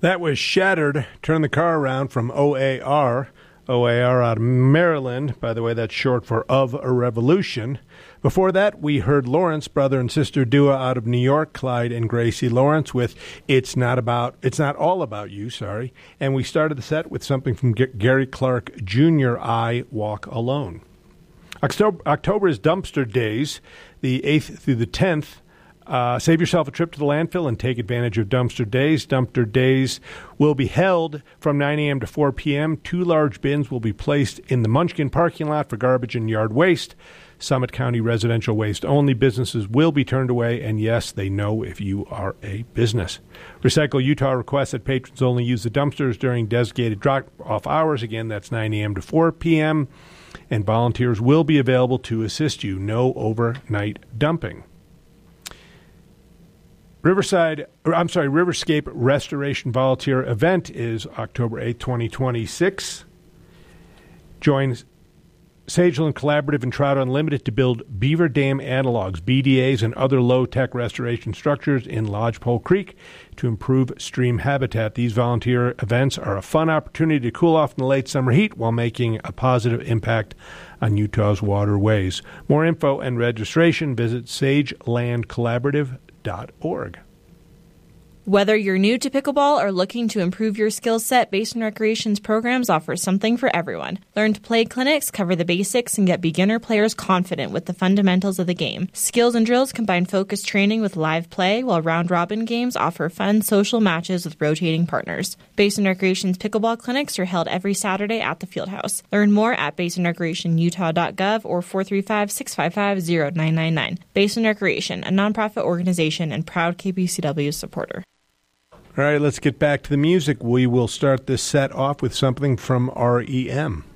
That was Shattered, Turn the Car Around from OAR. OAR out of Maryland. By the way, that's short for Of a Revolution. Before that, we heard Lawrence, brother and sister duo out of New York, Clyde and Gracie Lawrence, with It's Not All About You, sorry. And we started the set with something from Gary Clark Jr., I Walk Alone. October is Dumpster Days, the 8th through the 10th. Save yourself a trip to the landfill and take advantage of Dumpster Days. Dumpster Days will be held from 9 a.m. to 4 p.m. 2 large bins will be placed in the Munchkin parking lot for garbage and yard waste. Summit County residential waste only. Businesses will be turned away, and yes, they know if you are a business. Recycle Utah requests that patrons only use the dumpsters during designated drop-off hours. Again, that's 9 a.m. to 4 p.m., and volunteers will be available to assist you. No overnight dumping. Riverscape Restoration Volunteer Event is October 8, 2026. Join Sageland Collaborative and Trout Unlimited to build beaver dam analogs, BDAs, and other low-tech restoration structures in Lodgepole Creek to improve stream habitat. These volunteer events are a fun opportunity to cool off in the late summer heat while making a positive impact on Utah's waterways. More info and registration, visit sagelandcollaborative.org. Whether you're new to pickleball or looking to improve your skill set, Basin Recreation's programs offer something for everyone. Learn to Play clinics cover the basics and get beginner players confident with the fundamentals of the game. Skills and drills combine focused training with live play, while round-robin games offer fun social matches with rotating partners. Basin Recreation's pickleball clinics are held every Saturday at the Fieldhouse. Learn more at basinrecreationutah.gov or 435-655-0999. Basin Recreation, a nonprofit organization and proud KPCW supporter. All right, let's get back to the music. We will start this set off with something from REM.